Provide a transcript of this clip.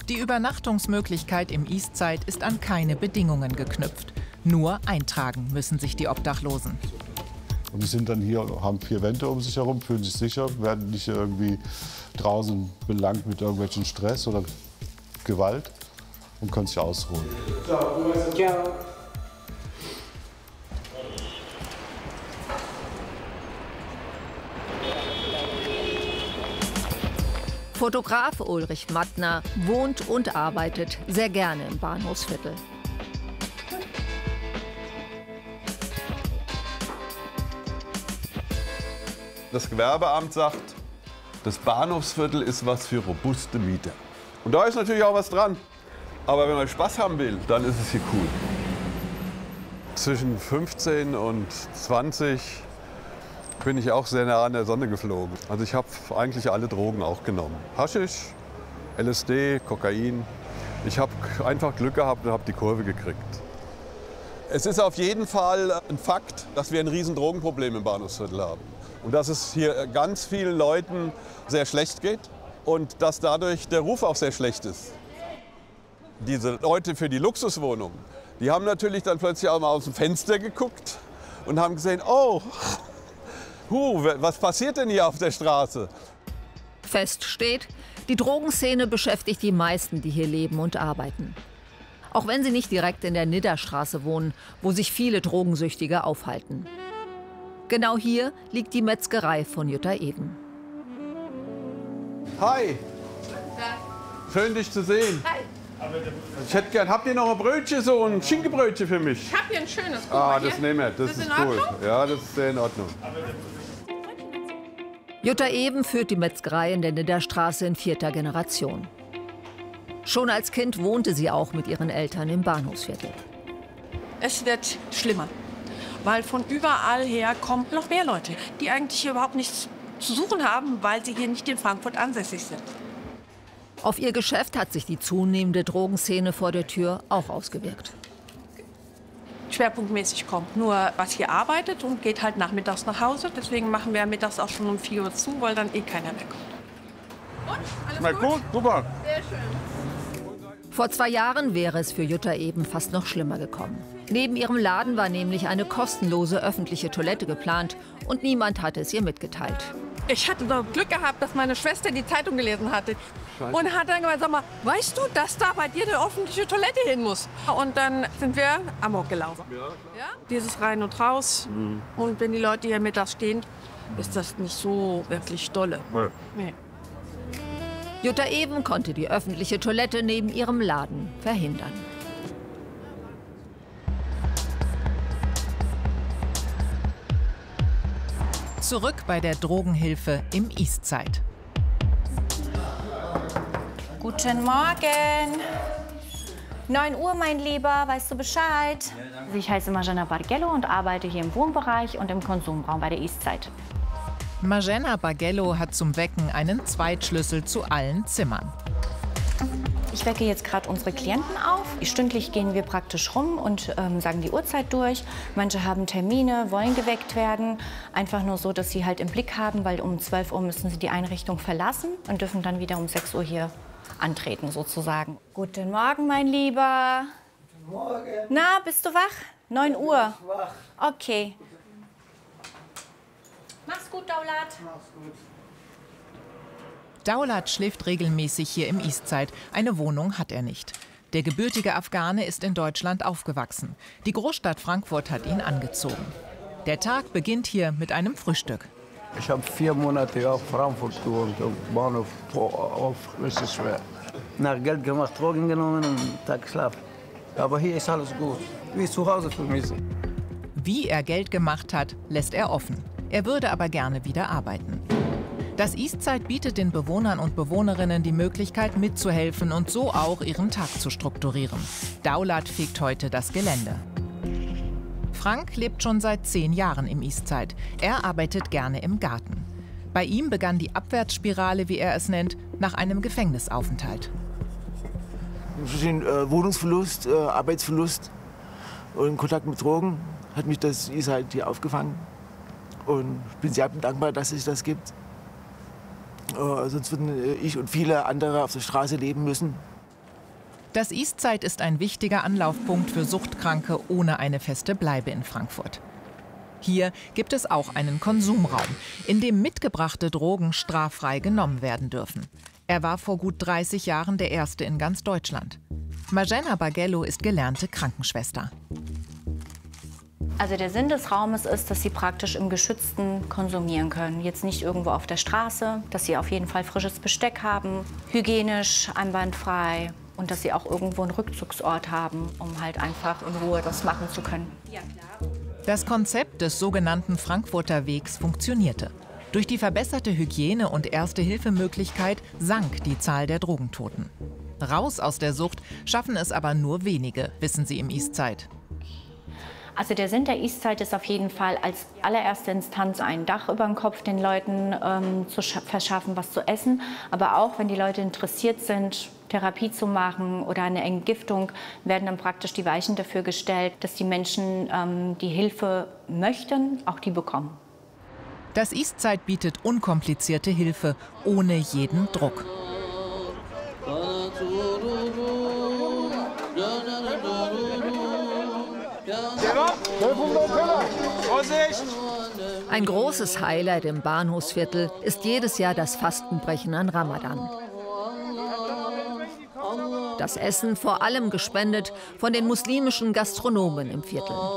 Die Übernachtungsmöglichkeit im Eastside ist an keine Bedingungen geknüpft. Nur eintragen müssen sich die Obdachlosen. Und die sind dann hier, haben 4 Wände um sich herum, fühlen sich sicher, werden nicht irgendwie draußen belangt mit irgendwelchen Stress oder Gewalt und können sich ausruhen. Ciao. Fotograf Ulrich Mattner wohnt und arbeitet sehr gerne im Bahnhofsviertel. Das Gewerbeamt sagt, das Bahnhofsviertel ist was für robuste Mieter. Und da ist natürlich auch was dran. Aber wenn man Spaß haben will, dann ist es hier cool. Zwischen 15 und 20 bin ich auch sehr nah an der Sonne geflogen. Also ich habe eigentlich alle Drogen auch genommen. Haschisch, LSD, Kokain. Ich habe einfach Glück gehabt und habe die Kurve gekriegt. Es ist auf jeden Fall ein Fakt, dass wir ein riesen Drogenproblem im Bahnhofsviertel haben. Und dass es hier ganz vielen Leuten sehr schlecht geht und dass dadurch der Ruf auch sehr schlecht ist. Diese Leute für die Luxuswohnungen, die haben natürlich dann plötzlich auch mal aus dem Fenster geguckt und haben gesehen, oh, was passiert denn hier auf der Straße? Fest steht, die Drogenszene beschäftigt die meisten, die hier leben und arbeiten. Auch wenn sie nicht direkt in der Nidderstraße wohnen, wo sich viele Drogensüchtige aufhalten. Genau hier liegt die Metzgerei von Jutta Eben. Hi. Schön, dich zu sehen. Hi. Ich hätte gern, habt ihr noch ein Brötchen, so ein Schinkenbrötchen für mich? Ich habe hier ein schönes. Guck mal das hier. nehmen wir, das ist cool. Ja, das ist sehr in Ordnung. Jutta Eben führt die Metzgerei in der Nidderstraße in 4. Generation. Schon als Kind wohnte sie auch mit ihren Eltern im Bahnhofsviertel. Es wird schlimmer, weil von überall her kommen noch mehr Leute, die eigentlich hier überhaupt nichts zu suchen haben, weil sie hier nicht in Frankfurt ansässig sind. Auf ihr Geschäft hat sich die zunehmende Drogenszene vor der Tür auch ausgewirkt. Schwerpunktmäßig kommt nur, was hier arbeitet und geht halt nachmittags nach Hause. Deswegen machen wir mittags auch schon um 4 Uhr zu, weil dann eh keiner mehr kommt. Und? Alles gut? Super. Sehr schön. Vor 2 Jahren wäre es für Jutta Eben fast noch schlimmer gekommen. Neben ihrem Laden war nämlich eine kostenlose öffentliche Toilette geplant und niemand hatte es ihr mitgeteilt. Ich hatte doch Glück gehabt, dass meine Schwester die Zeitung gelesen hatte. Und hat dann gesagt, sag mal, weißt du, dass da bei dir eine öffentliche Toilette hin muss? Und dann sind wir amok gelaufen. Ja? Dieses Rein und Raus. Und wenn die Leute hier mittags stehen, ist das nicht so wirklich dolle. Nee. Jutta Eben konnte die öffentliche Toilette neben ihrem Laden verhindern. Zurück bei der Drogenhilfe im Eastside. Guten Morgen. 9 Uhr, mein Lieber, weißt du Bescheid? Ich heiße Marjana Bargello und arbeite hier im Wohnbereich und im Konsumraum bei der Eastside. Marjana Bargello hat zum Wecken einen Zweitschlüssel zu allen Zimmern. Ich wecke jetzt gerade unsere Klienten auf. Stündlich gehen wir praktisch rum und sagen die Uhrzeit durch. Manche haben Termine, wollen geweckt werden. Einfach nur so, dass sie halt im Blick haben, weil um 12 Uhr müssen sie die Einrichtung verlassen und dürfen dann wieder um 6 Uhr hier antreten sozusagen. Guten Morgen, mein Lieber. Guten Morgen. Na, bist du wach? 9 Uhr. Wach. Okay. Mach's gut, Daulat. Mach's gut. Daulat schläft regelmäßig hier im Eastside. Eine Wohnung hat er nicht. Der gebürtige Afghane ist in Deutschland aufgewachsen. Die Großstadt Frankfurt hat ihn angezogen. Der Tag beginnt hier mit einem Frühstück. Ich habe 4 Monate auf Frankfurt gewohnt, auf Bahnhof, auf richtig schwer. Nach Geld gemacht, Drogen genommen und Tag geschlafen. Aber hier ist alles gut, wie zu Hause für mich. Wie er Geld gemacht hat, lässt er offen. Er würde aber gerne wieder arbeiten. Das Eastside bietet den Bewohnern und Bewohnerinnen die Möglichkeit, mitzuhelfen und so auch ihren Tag zu strukturieren. Daulat fegt heute das Gelände. Frank lebt schon seit 10 Jahren im Eastside. Er arbeitet gerne im Garten. Bei ihm begann die Abwärtsspirale, wie er es nennt, nach einem Gefängnisaufenthalt. Zwischen Wohnungsverlust, Arbeitsverlust und Kontakt mit Drogen hat mich das Eastside hier aufgefangen. Und ich bin sehr dankbar, dass es das gibt. Sonst würden ich und viele andere auf der Straße leben müssen. Das Eastside ist ein wichtiger Anlaufpunkt für Suchtkranke ohne eine feste Bleibe in Frankfurt. Hier gibt es auch einen Konsumraum, in dem mitgebrachte Drogen straffrei genommen werden dürfen. Er war vor gut 30 Jahren der erste in ganz Deutschland. Magena Bargello ist gelernte Krankenschwester. Also der Sinn des Raumes ist, dass Sie praktisch im Geschützten konsumieren können. Jetzt nicht irgendwo auf der Straße, dass Sie auf jeden Fall frisches Besteck haben, hygienisch, einwandfrei und dass Sie auch irgendwo einen Rückzugsort haben, um halt einfach in Ruhe das machen zu können. Das Konzept des sogenannten Frankfurter Wegs funktionierte. Durch die verbesserte Hygiene und Erste-Hilfe-Möglichkeit sank die Zahl der Drogentoten. Raus aus der Sucht schaffen es aber nur wenige, wissen sie im Eastside. Also der Sinn der Eastside ist auf jeden Fall als allererste Instanz ein Dach über dem Kopf den Leuten zu verschaffen, was zu essen. Aber auch, wenn die Leute interessiert sind, Therapie zu machen oder eine Entgiftung, werden dann praktisch die Weichen dafür gestellt, dass die Menschen, die Hilfe möchten, auch die bekommen. Das Eastside bietet unkomplizierte Hilfe, ohne jeden Druck. Ein großes Highlight im Bahnhofsviertel ist jedes Jahr das Fastenbrechen an Ramadan. Das Essen vor allem gespendet von den muslimischen Gastronomen im Viertel.